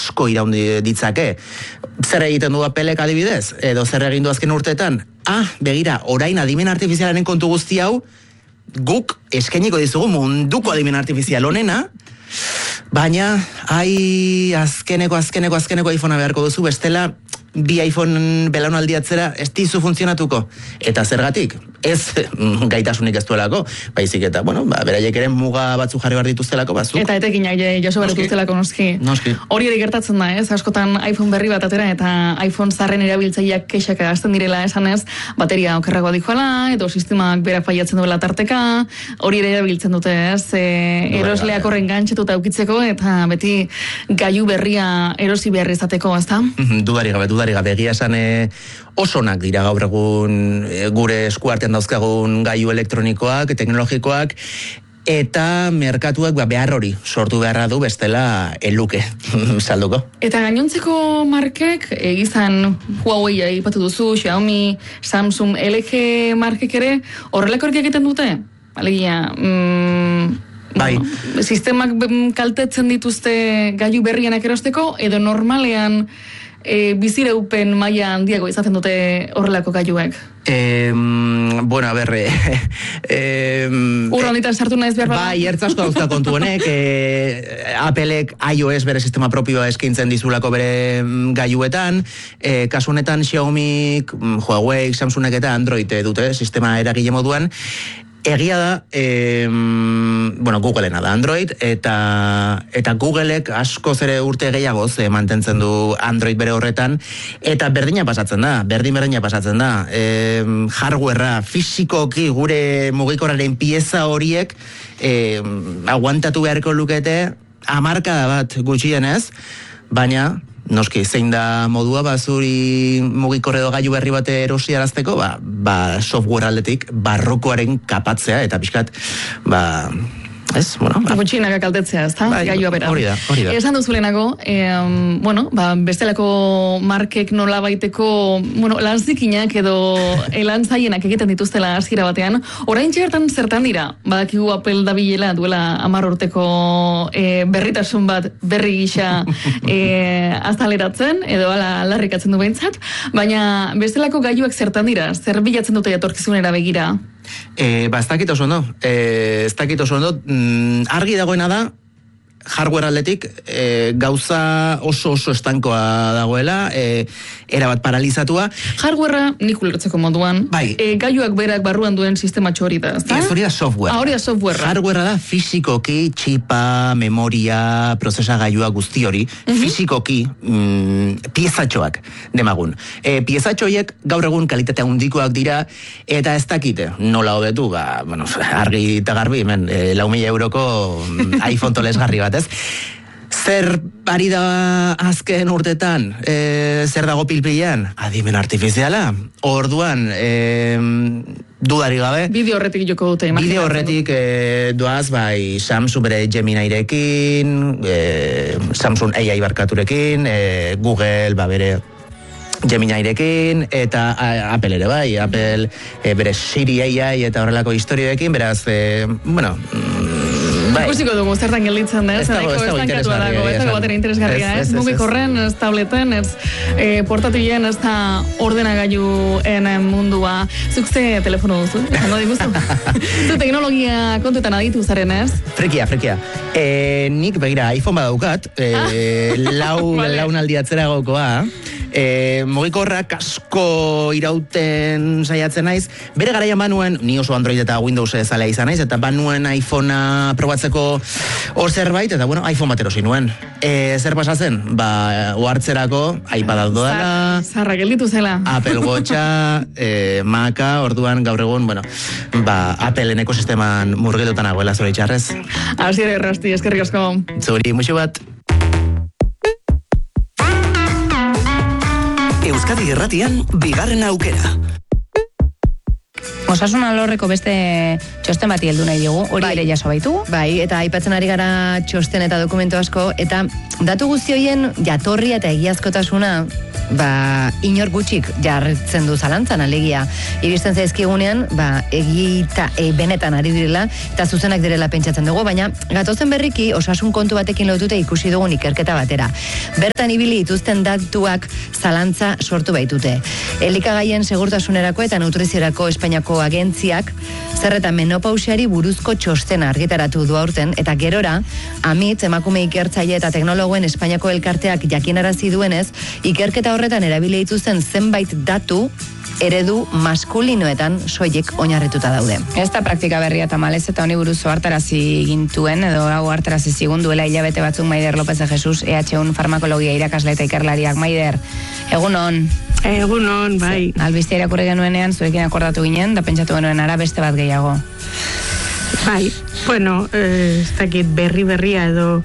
asko iraundi ditzake. Zer egiten du Applek adibidez, edo zer egin du azken urteetan? Begira, orain adimen artifizialaren kontu guzti hau, guk eskainiko dizugu munduko adimen artifizial honena, baina, azkeneko iPhonea beharko duzu, bestela, bi iPhone belaunaldi atzera ez dizu funtzionatuko. Eta zergatik? Ez gaitasunik ez duelako, baizik eta, beraiek ere muga batzu jarri behar dituztelako, batzuk. Eta etekinak jaso behar dituztelako, noski. Hori ere gertatzen da, ez? Askotan iPhone berri bat atera eta iPhone zarren erabiltzaileak kexak agazten direla esanez, bateria okerragoa dikoala, edo sistemak berak faiatzen duela tarteka, hori ere erabiltzen dute, ez? Erosleak horren gantxetuta aukitzeko, eta beti gailu berria erosi behar izateko, ez da? Dudari gabe, egia esan osonak dira gaur egun gure eskuartean dauzkagun gailu elektronikoak, teknologikoak, eta merkatuak behar hori sortu beharra du bestela eluke salduko. Eta gainontzeko markek, izan Huawei aipatu duzu, Xiaomi, Samsung, LG markek ere, horrelako egiten dute? Alegia, bai. Sistemak kaltetzen dituzte gailu berrienak erosteko, edo normalean bizireupen maila handiago izaten dute horrelako gailuek? Urra honetan sartu naiz behar bada? Bai, ertzasko dauzka kontu honek, Applek iOS bere sistema propioa eskaintzen dizulako bere gailuetan, kasu honetan Xiaomi, Huawei, Samsungek eta Android dute sistema eragile moduan. Egia da, Googleena da Android, eta Googleek askoz ere urte gehiagoz mantentzen du Android bere horretan, eta berdina pasatzen da. Hardwarea, fisikoki gure mugikorraren pieza horiek aguantatu beharko lukete hamarkada bat gutxienez, baina noski, zein da modua, zuri mugikorre edo gailu berri bat erosiarazteko, software aldetik barrokoaren kapatzea, eta pixkat, gutxinaka kaltetzea, ez da? Gailua bera. Hori da. Esan duzulenago, bestelako markek nola baiteko, lanzikinak edo lantzaienak egiten dituztela hasiera batean, orain txertan zertan dira? Badakigu Apple dabilela duela 10 urteko berritasun bat berri gisa azaleratzen, edo aldarrikatzen du behintzat, baina bestelako gailuak zertan dira? Zer bilatzen dute etorkizunera begira? Ez dakit oso ondo. Argi dagoena da, hardware aldetik gauza oso estankoa dagoela, erabat paralizatua. Hardwarea nik ulertzeko moduan, gailuak berak barruan duen sistema txori da, ezta? Ez hori da software. Hori da software. Hardwarea da fisikoki, txipa, memoria, prozesagailua guzti hori, fisikoki piezatxoak demagun. Piezatxoiek gaur egun kalitate handikoak dira, eta ez dakite nola hobetu, argi eta garbi, 4.000 euroko iPhone tolesgarri bat, ez? Zer ari da azken urtetan, zer dago pilpilean? Adimen artifiziala. Orduan, dudari gabe. Bideo horretik joko dute. Bideo horretik doaz, Samsung bere Geminirekin, Samsung AI barkaturekin, Google bere Geminirekin, eta Apple ere bai, Apple bere Siri AI eta horrelako historioekin, beraz, Ikusiko dugu, zertan gelditzen da, estankatua dago, ez dago batera interesgarria, ez? Mugikorren, ez tableten, ez portatilen, ez da ordenagailuen mundua. Zuk ze telefono duzu, esango diguzu? Zu teknologia kontuetan aditu zaren, ez? Frekia. Nik begira iPhone badaukat, launaldi atzera gokoa, mugikorrak asko irauten saiatzen naiz. Bere garaian banuen, ni oso Android eta Windows zalea izan naiz, eta banuen iPhonea probatzeko hor zerbait, eta iPhone bat erosi nuen. Zer pasatzen? Ohartzerako iPad doala, zarra gelditu zela. Apple Watcha, Maca, orduan gaur egun, Appleen ekosisteman murgildutan agoela zure itxarrez. Asier Errasti, eskerrik asko. Zuri, muxu bat. Euskadi Irratian, bigarren aukera. Osasun alorreko beste txosten bati heldu nahi dugu, hori ere jaso baitu. Bai, eta aipatzen ari gara txosten eta dokumentu asko, eta datu guzti horien jatorria eta egiazkotasuna inor gutxik jarritzen du zalantzan, alegia. Iristen zaizkigunean, benetan ari direla, eta zuzenak direla pentsatzen dugu, baina gatozen berriki osasun kontu batekin lotuta ikusi dugun ikerketa batera. Bertan ibili dituzten datuak zalantza sortu baitute. Elikagaien segurtasunerako eta nutriziorako Espainiako agentziak zerreta menopausiari buruzko txostena argitaratu du aurten, eta gerora, Amitz, emakume ikertzaile eta teknologoen Espainiako elkarteak jakinarazi duenez, ikerketa horretan erabili dituzten zenbait datu eredu maskulinoetan soilik oinarrituta daude. Ez da praktika berria tamalez, eta honi buruz ohartarazi gintuen, edo hau ohartarazi zigun duela hilabete batzuk Maider López de Jesús, EH1 farmakologia irakasle eta ikerlariak. Maider, egunon. Egunon, bai. Albistea irakurri genuenean, zurekin akordatu ginen, da pentsatu genuen ara beste bat gehiago. Bai, bueno, ez dakit berria edo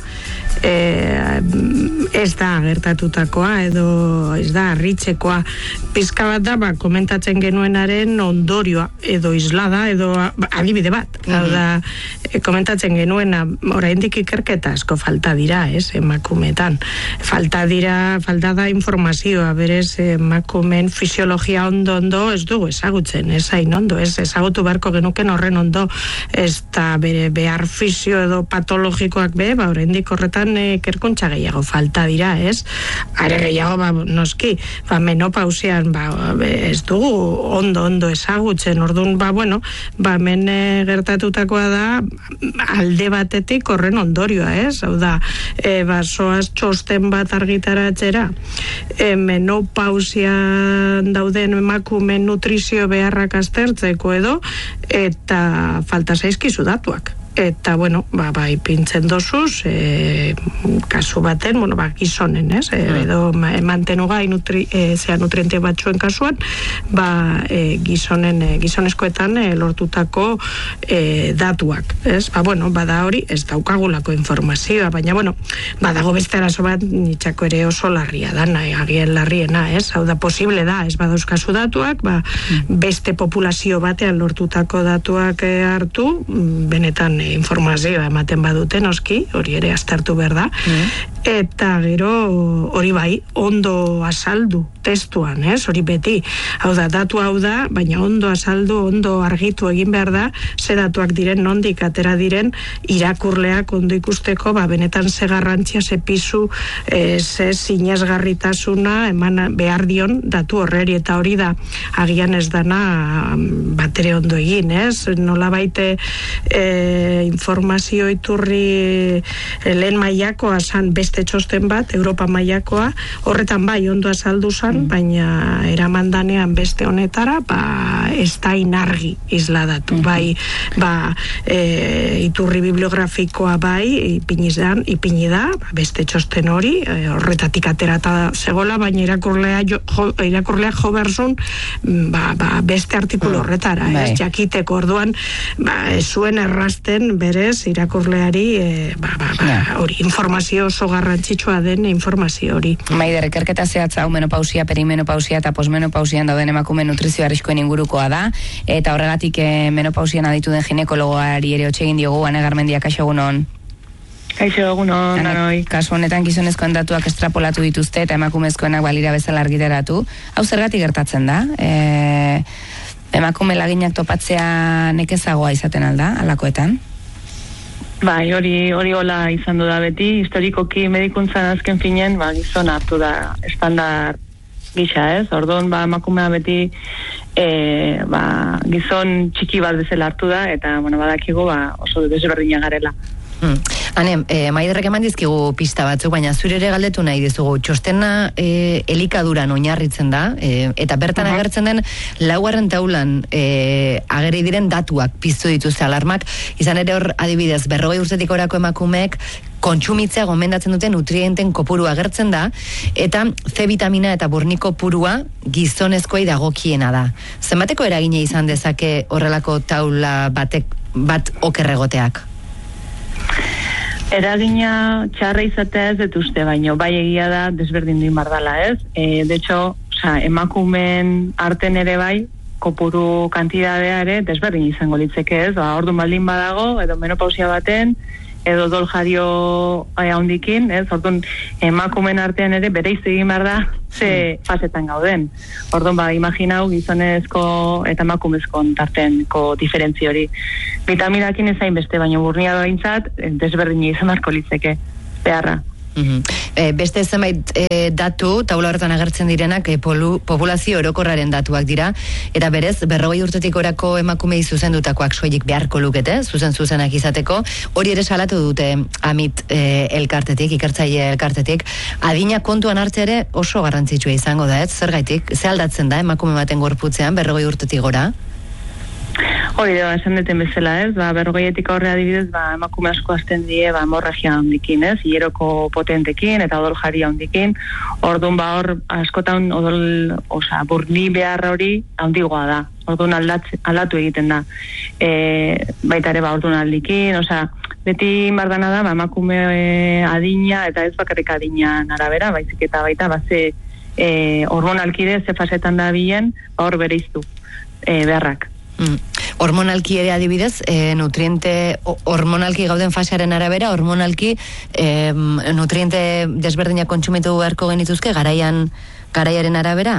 ez da gertatutakoa edo ez da harritzekoa. Pizka bat da, komentatzen genuenaren ondorioa edo islada edo adibide bat. Hau da, komentatzen genuena, oraindik ikerketa asko falta dira, emakumetan. Falta da informazioa, berez emakumeen fisiologia ondo ez dugu ezagutzen, ez hain ondo, ez ezagutu beharko genuken horren ondo, ez da bere behar fisio edo patologikoak oraindik horretan ikerkuntza gehiago falta dira, ez? Are gehiago, noski, menopausian ez dugu ondo ezagutzen, orduan, hemen gertatutakoa da alde batetik horren ondorioa, ez? Hau da, soaz txosten bat argitaratzera, menopausian dauden emakumen nutrizio beharrak aztertzeko edo, eta falta zaizkizu datuak. Eta, ipintzen dozuz, kasu baten, gizonen, edo mantenugai nutriente batzuen kasuan, gizonezkoetan lortutako datuak, ez? Bada hori, ez daukagulako informazioa, baina, badago beste arazo bat, nitzako ere oso larria da, agien larriena, ez? Hau da, posible da, ez badauzkazu datuak, beste populazio batean lortutako datuak hartu, benetan informazioa ematen baduten, noski, hori ere aztertu behar da, eta gero hori bai, ondo azaldu testuan, hori beti, hau da, datu hau da, baina ondo azaldu, ondo argitu egin behar da, ze datuak diren, nondik atera diren, irakurleak ondo ikusteko, benetan ze garrantzia, ze pisu, ze sinesgarritasuna eman behar dion datu horreri, eta hori da, agian ez dana batere ondo egin, nola baite informazio iturri lehen mailakoa zan beste txosten bat, Europa mailakoa, horretan bai ondo azaldu zan, baina eramandanean beste honetara, ez da inargi isladatu, bai, iturri bibliografikoa bai, ipini da, beste txosten hori, horretatik aterata zegoela, baina irakurleak jo berzun, beste artikulu horretara, jakiteko orduan, zuen errasten berez irakurleari hori informazio oso garrantzitsua den informazio hori. Maider, ikerketa zehatza hau menopausia, perimenopausia eta posmenopausian dauden emakume nutrizio arriskoen ingurukoa da, eta horregatik menopausian aditu den ginekologoari ere hotxe egin diogu, Ane Garmendia, kaixo egunon. Kaixo egunon, danoi. Kasu honetan gizonezkoen datuak estrapolatu dituzte eta emakumezkoenak balira bezala argitaratu. Hau zergatik gertatzen da? Emakume laginak topatzea nekezagoa izaten alda, alakoetan? Bai, hori hola izan du da beti, historikoki medikuntzan azken finen, gizona hartu da estandar gisa, ez? Orduan, emakumea beti gizon txiki bat bezala hartu da, eta, badakigu, oso desberdina garela. Hane, Maiderrek eman dizkigu pista batzuk, baina zure ere galdetu nahi dizugu. Txostena elikaduran oinarritzen da, eta bertan agertzen den laugarren taulan ageri diren datuak piztu dituzte alarmak, izan ere hor adibidez 40 urtetik orako emakumeek kontsumitzea gomendatzen duten nutrienten kopuru agertzen da, eta C vitamina eta burniko purua gizonezkoei dagokiena da. Zenbateko eragina izan dezake horrelako taula bat okerregoteak? Eragina txarra izatea ez dut uste, baino bai egia da desberdin duin bardala, ez? De hecho, emakumen arten ere bai, kopuru kantidadea ere desberdin izango litzeke, ez? Orduan baldin badago, edo menopausia baten, edo doljario handikin, ez? Orduan, emakumen artean ere bereiz egin behar da ze fasetan gauden. Orduan, imaginau gizonezko eta emakumezko tartenko diferentzi hori. Vitaminakin ezain beste, baina burnia doaintzat, desberdini izan marko litzeke, beharra. Beste zenbait datu, taula horretan agertzen direnak populazio orokorraren datuak dira, eta berez, 40 urtetik orako emakumei zuzendutakoak soilik beharko lukete, zuzenak izateko, hori ere salatu dute amit elkartetik, ikertzaile elkartetik, adina kontuan hartzea ere oso garrantzitsua izango da, ez? Zergaitik, ze aldatzen da emakume baten gorputzean 40 urtetik gora? Hori da, esan deten bezala, ez? 40etik aurre adibidez, emakume asko azten die, hemorragia handikin, ez? Hileroko potentekin eta odoljaria handikin. Orduan, hor, askotan burni beharra hori handigoa da. Orduan aldatu egiten da. Baita ere, orduan aldikin, beti mardana da, emakume adina, eta ez bakarrik adinan arabera, baizik eta baita, ze hormonalkide, ze fasetan da bilen, hor bereiztu beharrak. Hormonalki ere adibidez, hormonalki gauden fasearen arabera, hormonalki nutriente desberdinak kontsumitu beharko genituzke garaiaren arabera?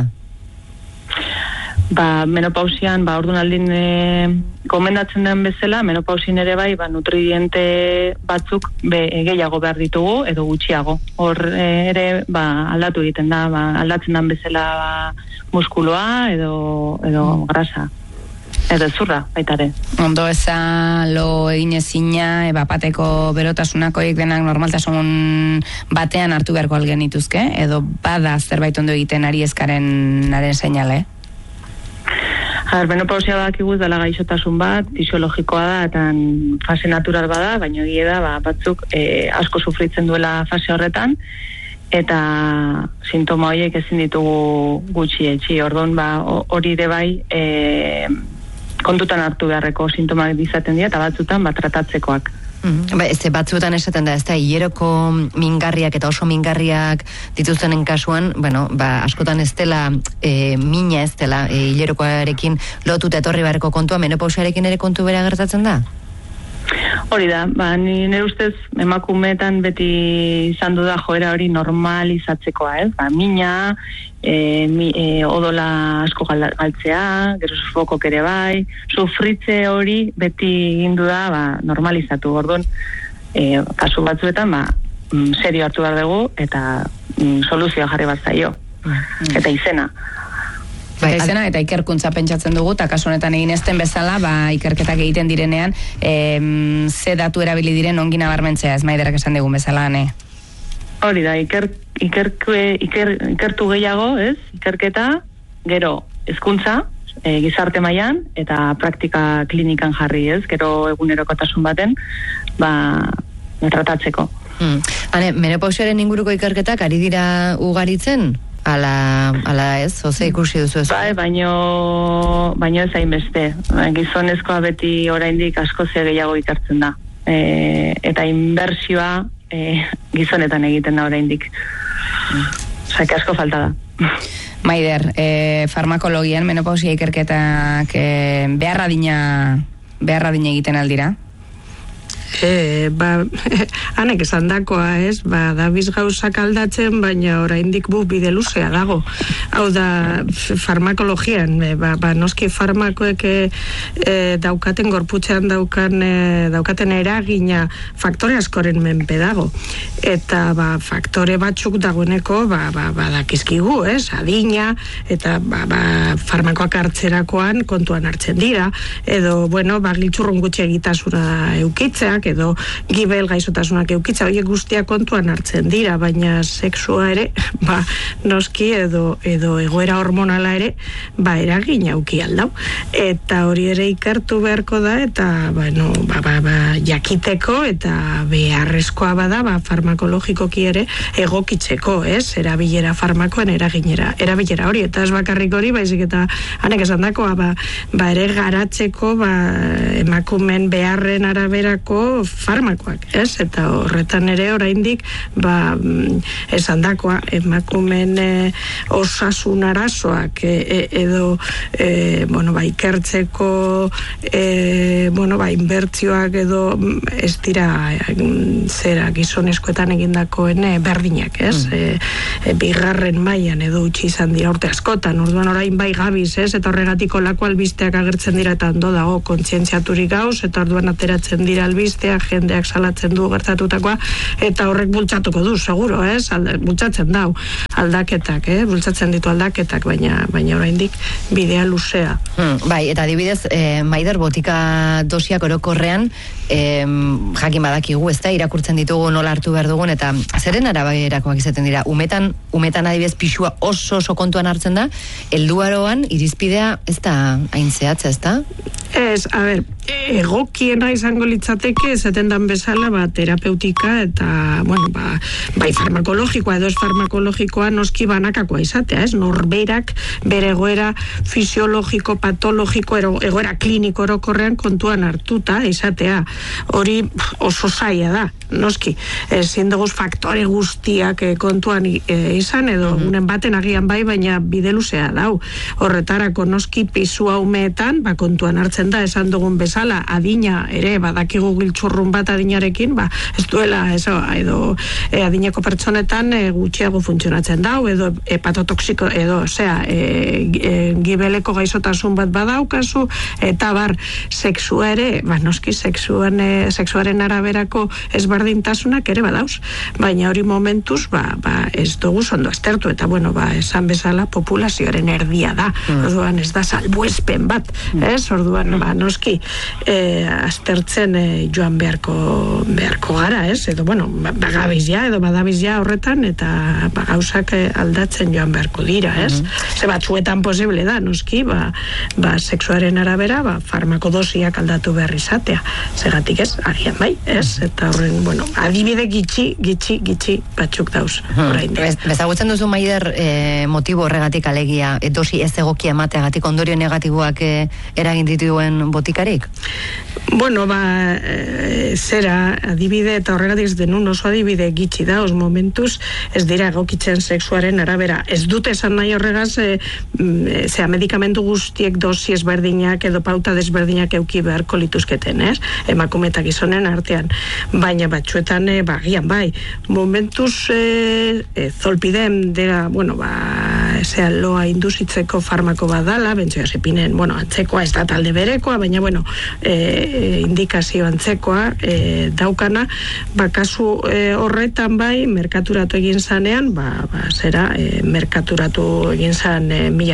Menopausian, orduan aldin gomendatzen den bezala, menopausin ere bai, nutriente batzuk gehiago behar ditugu, edo gutxiago. Hor ere, aldatu egiten da, aldatzen den bezala muskuloa, edo grasa. Edo zurra, baitare. Ondo eza lo egin ezina, bapateko berotasunakoik denak normaltasun batean hartu beharko algen ituzke, edo bada zerbait ondo egiten ari eskarenaren seinale? Menopausia badakiguz dela gaixotasun bat, fisiologikoa da, eta fase natural bada, baina egia da, batzuk asko sufritzen duela fase horretan, eta sintoma horiek ezin ditugu gutxietxi. Orduan, hori ere bai, kontutan hartu beharreko sintomak izaten dira, eta batzutan tratatzekoak. Batzuetan esaten da, ez da, hileroko mingarriak eta oso mingarriak dituztenen kasuan, askotan ez dela mina ez dela hilerokoarekin lotuta etorri beharreko kontua, menopausiarekin ere kontu bera gertatzen da? Hori da, nire ustez emakumeetan beti izan du da joera hori normalizatzekoa, ez? Mina, odola asko galtzea, gero sufokok ere bai, sufritze hori beti gindu da normalizatu. Orduan, kasu batzuetan, serio hartu behar dugu, eta soluzioa jarri bat zaio. Eta izena. Izena eta ikerkuntza pentsatzen dugu, eta kasu honetan egin ezten bezala, ikerketak egiten direnean, ze datu erabili diren ongi nabarmentzea, ez Maiderak esan dugun bezala, Hori da, ikertu gehiago, ez? Ikerketa, gero hezkuntza, gizarte mailan eta praktika klinikan jarri, ez? Gero egunerokotasun baten, tratatzeko. Menopausiaren inguruko ikerketak ari dira ugaritzen? Ala ez, oze ikusi duzu ez? Baino ez hainbeste. Gizonezkoa beti oraindik asko gehiago ikertzen da. Eta inbertsioa gizonetan egiten da oraindik. Osea, asko falta da. Maider, farmakologian menopausia ikerketak beharra dina egiten aldira? Hanek esan dakoa, ez? Dabiz gauzak aldatzen, baina oraindik bide luzea dago. Hau da, farmakologian, noski farmakoek daukaten gorputzean daukaten eragina faktore askoren menpe dago. Eta faktore batzuk dagoeneko badakizkigu, ez? Adina, eta farmakoak hartzerakoan kontuan hartzen dira, edo, giltzurrun gutxi egitasuna eukitzeak, edo gibel gaixotasunak eukitza, horiek guztiak kontuan hartzen dira, baina sexua ere, noski edo egoera hormonala ere, eragin auki aldau. Eta hori ere ikertu beharko da, eta, jakiteko, eta beharrezkoa bada, farmakologikoki ere egokitzeko, ez? Erabilera farmakoen erabilera hori, eta ez bakarrik hori, baizik eta hanek esan dakoa, ere garatzeko, emakumen beharren araberako farmakoak, ez? Eta horretan ere oraindik esandakoa emakumen osasun arazoak edo ikertzeko inbertzioak edo ez dira gizonezkoetan egindakoen berdinak, ez? Bigarren mailan edo utzi izan dira urte askotan, orduan orain bai gabiz, ez? Eta horregatik olako albisteak agertzen dira eta ondo dago kontzientziaturik gauz, eta orduan ateratzen dira albisteak, jendeak salatzen du gertatutakoa, eta horrek bultzatuko du, seguro, ez? Bultzatzen dau aldaketak, bultzatzen ditu aldaketak, baina oraindik bidea luzea. Bai, eta adibidez, Maider, botika dosiak orokorrean, jakin badakigu, ez da, irakurtzen ditugu nola hartu behar dugun, eta zeren araberakoak izaten dira, umetan adibidez pixua oso kontuan hartzen da, helduaroan irizpidea ez da hain zehatza, ez da? Ez, a ber, egokiena izango litzateke, esaten dan bezala, terapeutika eta, bai farmakologikoa edo ez farmakologikoa noski banakakoa izatea, ez? Norberak bere egoera fisiologiko, patologiko, egoera kliniko orokorrean kontuan hartuta izatea. Hori oso zaila da, noski. Ezin dugu faktore guztiak kontuan izan, edo unen baten agian bai, baina bide luzea dau. Horretarako noski pisua umeetan, kontuan hartzen da, esan dugun bezala, adina ere, badakigu giltxurrun bat adinarekin, ez duela, edo adineko pertsonetan gutxiago funtzionatzen dau, edo hepatotoxiko, edo, gibeleko gaizotasun bat badaukazu, eta sexua ere, noski sexuaren araberako ezberdintasunak ere badauz, baina hori momentuz, ez dugu ondo aztertu, eta esan bezala populazioaren erdia da, orduan ez da salbuespen bat, orduan noski aztertzen joan beharko gara, edo bagabizia edo badabizia horretan, eta gauzak aldatzen joan beharko dira, ze batzuetan posible da, noski sexuaren arabera farmakodosiak aldatu behar izatea, zegatik ez, agian bai, eta horren, adibide gitxi batzuk dauz, orain. Bezagutzen duzu, Maider, motibo horregatik alegia, dosi ez egokia emateagatik ondorio negatiboak eragin dituen botikarik? Zera, adibide eta horregatik ez denun oso adibide gitxi da, momentuz ez dira egokitzen sexuaren arabera. Ez dut esan nahi horregaz, medikamentu guztiek dosi ezberdinak edo pauta desberdinak euki beharko lituzketen, emakume eta gizonen artean. Baina batzuetan, gian bai, momentuz zolpidem dira, loa induzitzeko farmako badala, benzodiazepinen, antzekoa, ez da talde berekoa, baina, indikazio antzekoa daukana, kasu horretan bai, merkaturatu egin zanean, merkaturatu egin zan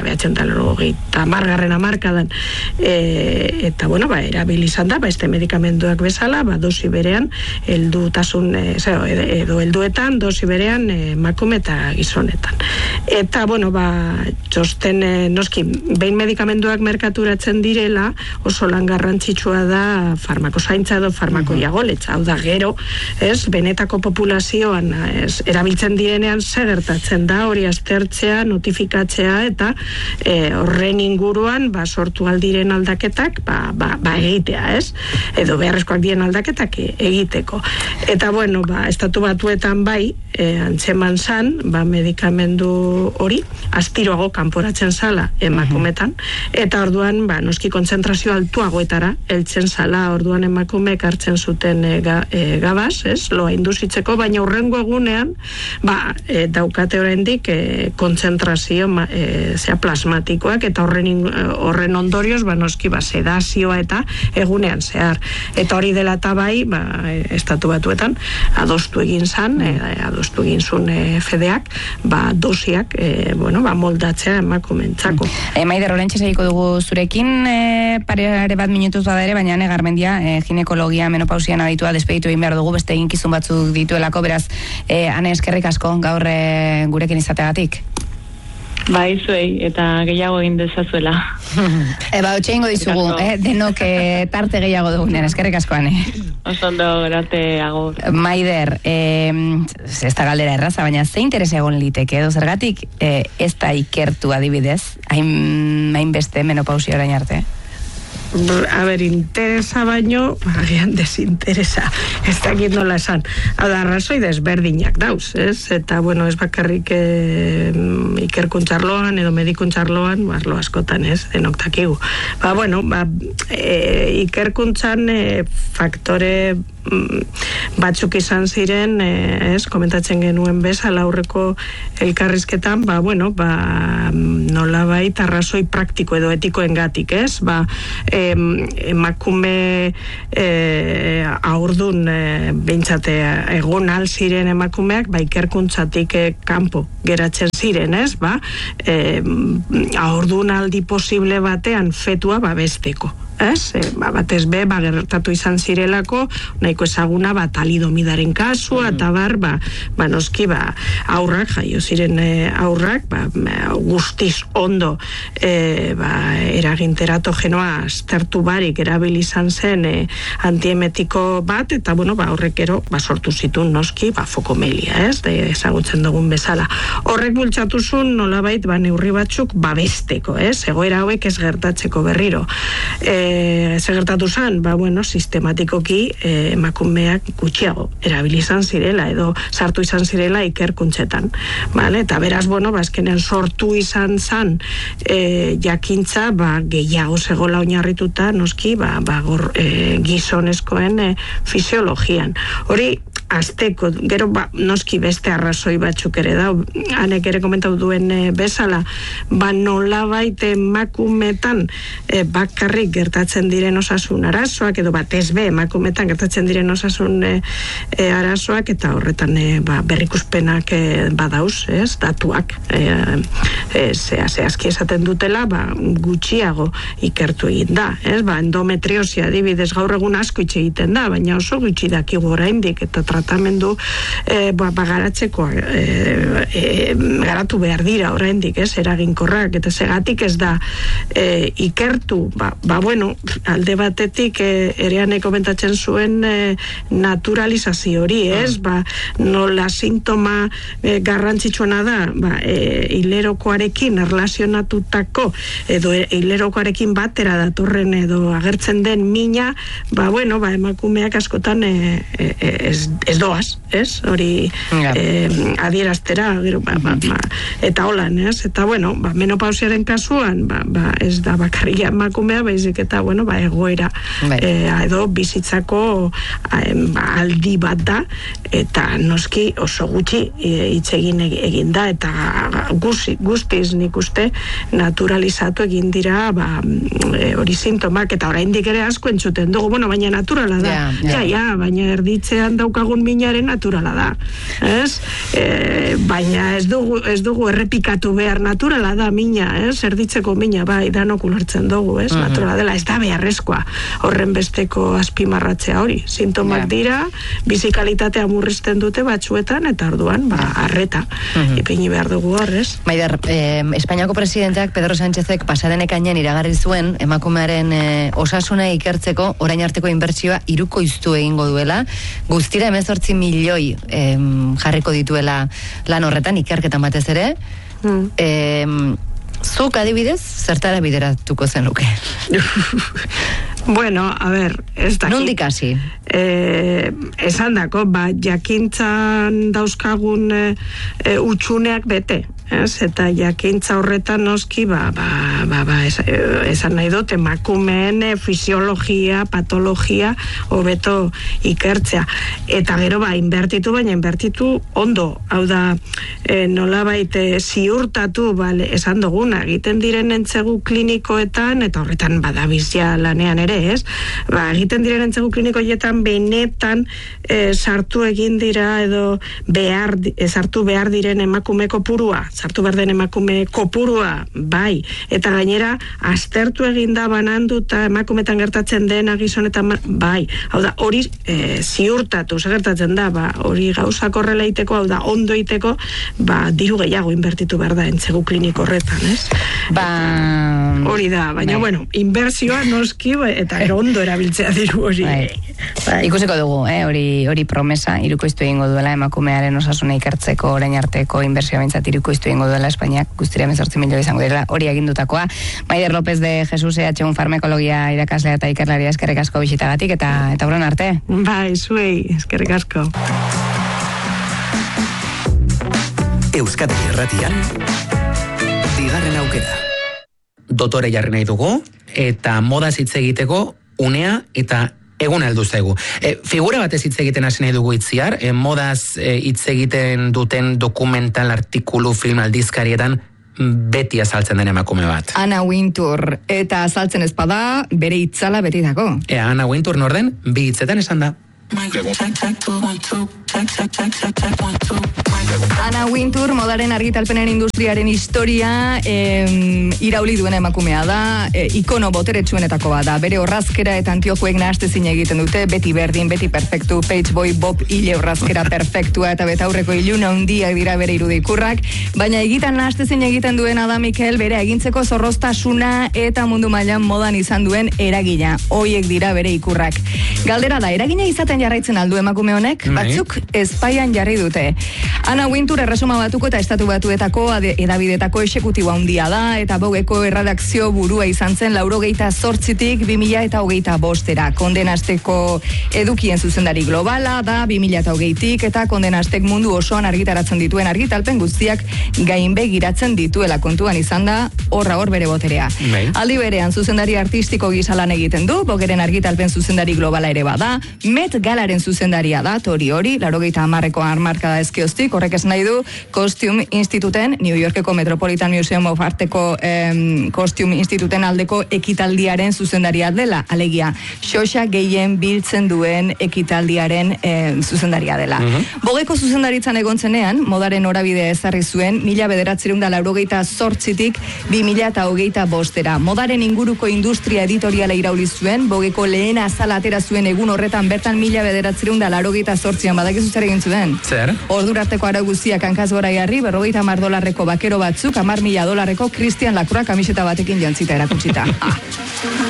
1980 hamarkadan, eta, erabilizan da, este medikamentuak bezala, dosi berean, heldutasun, edo helduetan, dosi berean, emakume eta gizonetan. Eta, txosten, noski, behin medikamentuak merkaturatzen direla, oso lan garrantzitsua da farmakozaintza edo farmakoiagoletza, hau da gero, benetako populazioan erabiltzen direnean gertatzen da, hori aztertzea, notifikatzea, eta horren inguruan sortu aldiren aldaketak egitea, edo beharrezkoak diren aldaketak egiteko. Eta, estatu batuetan bai, antzeman zan, medikamendu hori, astiroago kanporatzen zala emakumetan, eta orduan, noski kontzentrazio altuagoetara, heltzen zala, orduan emakumeek hartzen zuten gabaz, loa induzitzeko, baina hurrengo egunean, daukate oraindik kontzentrazio plasmatikoak, eta horren ondorioz, noski sedazioa eta egunean zehar. Eta hori dela eta bai, estatu batuetan, adostu egin zan, adostu egin zuen fedeak, dosiak, moldatzea emakumentzako. Maider, orentxe segiko dugu zurekin, pare bat minutuz bada ere, baina Garmendia, ginekologia menopausian aditua despeditu egin behar dugu, beste eginkizun batzuk dituelako, beraz, ane eskerrik asko gaur gurekin izateagatik. Bai, zuei, eta gehiago egin dezazuela. Otxe ingo dizugu, denok tarte gehiago dugunean, eskerrik askoan. Osondo, gerarte, agur. Maider, ez da galdera erraza, baina ze interes egon liteke, edo zergatik ez da ikertu adibidez, hain beste menopausia orain arte? a ber, interesa baino, agian desinteresa, ez dakit nola esan. Hau da, arrazoi desberdinak dauz, ez? Eta, bueno, ez bakarrik ikerkuntzarloan edo medikuntzarloan, arlo askotan, ez? Denok dakigu. Ba, bueno, ikerkuntzan faktore batzuk izan ziren, ez, komentatzen genuen bezala aurreko elkarrizketan, ba, bueno, nolabait arrazoi praktiko edo etikoengatik, ez? Ba, emakume aurdun behintzate egon al ziren emakumeak, ba, ikerkuntzatik kanpo geratzen ziren, ez? Ba, aurdun aldi posible batean fetua babesteko. Ez? Batez be, gertatu izan zirelako, nahiko ezaguna, talidomidaren kasua, eta noski, aurrak, jaio ziren aurrak, guztiz ondo eragin teratogenoa aztertu barik erabili izan zen antiemetiko bat, eta horrek ero sortu zituen noski, fokomelia, ez? Ezagutzen dugun bezala. Horrek bultzatuzun nolabait neurri batzuk babesteko, ez? Egoera hauek ez gertatzeko berriro. Segertatu zen, sistematikoki emakumeak gutxiago erabili izan zirela edo sartu izan zirela ikerkuntzetan. Eta beraz, azkenean sortu izan zen jakintza gehiago zegoela oinarrituta noski gizonezkoen fisiologian. Hori azteko, gero noski beste arrazoi batzuk ere da, hanek ere komentatu duen bezala, nolabait emakumetan bakarrik gertatzen diren osasun arazoak, edo batez be emakumetan gertatzen diren osasun arazoak, eta horretan berrikuspenak badauz, ez, datuak zehazki esaten dutela, gutxiago ikertu egin da, ez, endometriosia adibidez gaur egun asko hitz egiten da, baina oso gutxi dakigu oraindik, eta tratamendu garatzeko garatu behar dira oraindik, ez, eraginkorrak, eta segatik ez da ikertu, alde batetik ereanek komentatzen zuen naturalizazio hori, ez, nola sintoma garrantzitsuena da, hilerokoarekin erlazionatutako edo hilerokoarekin batera datorren edo agertzen den mina, emakumeak askotan ez doaz, ez? Hori adieraztera, eta holan, ez? Eta, menopausiaren kasuan, ez da bakarria emakumea, baizik eta, egoera, edo bizitzako aldi bat da, eta noski oso gutxi hitz egin da, eta guztiz nik uste naturalizatu egin dira hori sintomak, eta oraindik ere asko entzuten dugu, baina naturala da, baina erditzean daukagun minaren naturala da, ez? Baina ez dugu errepikatu behar, naturala da mina, ez? Erditzeko mina, danok ulertzen dugu, ez? Naturala dela, ez da beharrezkoa horren besteko azpimarratzea hori. Sintomak dira, bizikalitatea murrizten dute batzuetan, eta orduan, arreta, ipini behar dugu hor, ez? Maider, Espainiako presidenteak Pedro Sánchezek pasaden ekainean iragarri zuen emakumearen osasuna ikertzeko orain arteko inbertsioa hirukoiztu egingo duela, guztira 18 milioi jarriko dituela lan horretan, ikerketan batez ere. Zuk adibidez, zertara bideratuko zenuke? A ber, ez dakit. Nondik hasi? Esan dako, jakintzan dauzkagun utxuneak bete. Eta jakintza horretan noski esan nahi dut emakumeen fisiologia, patologia hobeto ikertzea, eta gero inbertitu, baina inbertitu ondo, hau da nolabait ziurtatu, esan duguna, egiten diren entzegu klinikoetan, eta horretan badabizia lanean ere, ez? Egiten diren entzegu klinikoetan benetan sartu egin dira edo sartu behar diren emakume kopurua, sartu behar den emakume kopurua, eta gainera aztertu eginda bananduta emakumetan gertatzen dena gizonetan, hau da, hori ziurtatu, gertatzen da, hori gauzak horrela iteko, hau da, ondo iteko, diru gehiago inbertitu behar da entzegu kliniko horretan, ez? Hori da, baina, inbertsioa noski, eta gero ondo erabiltzea diru hori. Bai. Ikusiko dugu, hori promesa, irukoiztu egingo duela emakumearen osasuna ikertzeko orain arteko inbertsioa behintzat irukoiztu egingo duela Espainiak guztira 18 milioi izango dira hori agindutakoa. Maider López de Jesus EH1 farmakologia irakaslea eta ikerlaria eskerrik asko bisitagatik eta horren arte. Bai, zuei, eskerrik asko. Euskadi Irratian, bigarren aukera. Dotore jarri nahi dugu, eta modaz hitz egiteko unea eta egun heldu zaigu. Figura batez hitz egiten hasi nahi dugu itziar, modaz hitz egiten duten dokumental, artikulu, film, aldizkarietan beti azaltzen den emakume bat. Anna Wintour, eta azaltzen ezpada bere itzala beti dago. Anna Wintour norden, bi hitzetan esan da. Anna Wintour modaren argitalpenen industriaren historia irauli duen emakumea da, ikono boteretsuenetako bat da. Bere orrazkera eta antiojuek nahastezin egiten dute, beti berdin, beti perfektu, Page Boy Bob hile orrazkera perfektua eta betaurreko iluna handiak dira bere irudikurrak, baina egitan nahastezin egiten duena da Mikel bere egintzeko zorroztasuna eta mundu mailan modan izan duen eragina. Hoiek dira bere ikurrak. Galdera da, eragina izaten jarraitzen aldu emakume honek, batzuk ezpaian jarri dute. Anna Wintour Erresuma Batuko eta Estatu Batuetako edabidetako exekutiboa handia da, eta Vogueko erredakzio burua izan zen 98tik 2025era. Kondenasteko edukien zuzendari globala da 2020tik eta Kondenastek mundu osoan argitaratzen dituen argitalpen guztiak gainbegiratzen dituela kontuan izan da, hor bere boterea. Aldi berean zuzendari artistiko gisa lan egiten du, Vogueren argitalpen zuzendari globala ere bada, Met Galaren zuzendaria da, hori, 90ko hamarkada ezkioztik, horrek ez nahi du Costume Instituten, New Yorkeko Metropolitan Museum of Arteko Costume Instituten aldeko ekitaldiaren zuzendaria dela, alegia, xoxa gehien biltzen duen ekitaldiaren zuzendaria dela. Vogueko zuzendaritzan egon zenean, modaren norabidea ezarri zuen, 1998tik 2025era. Modaren inguruko industria editoriala irauli zuen, Vogueko lehen azala atera zuen egun horretan bertan 1998an badakizu zer egin zuen. Zer? Ordurarteko arau guztiak hankaz gora jarri, $50,000 bakero batzuk, $10,000 Christian Lacroix kamiseta batekin jantzita erakutsita.